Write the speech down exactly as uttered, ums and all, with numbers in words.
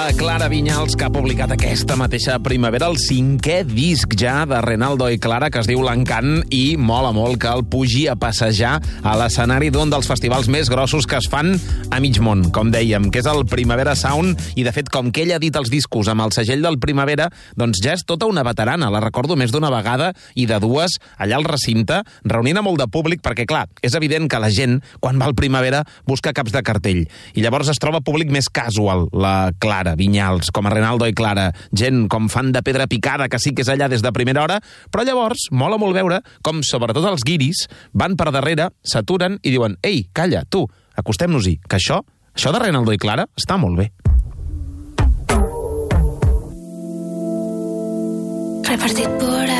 la Clara Vinyals, que ha publicat aquesta mateixa primavera el cinquè disc ja de Renaldo i Clara, que es diu L'Encant, i mola molt que el pugi a passejar a l'escenari d'un dels festivals més grossos que es fan a mig món, com dèiem, que és el Primavera Sound, i de fet, com que ell ha dit els discos amb el segell del Primavera, doncs ja és tota una veterana, la recordo més d'una vegada i de dues, allà al recinte, reunint a molt de públic, perquè clar, és evident que la gent, quan va al Primavera, busca caps de cartell, i llavors es troba públic més casual, la Clara Vinyals, com a Renaldo i Clara, gent com fan de pedra picada, que sí que és allà des de primera hora, però llavors mola molt veure com, sobretot els guiris, van per darrere, s'aturen i diuen: ei, calla, tu, acostem-nos-hi, que això, això de Renaldo i Clara està molt bé. Repartit por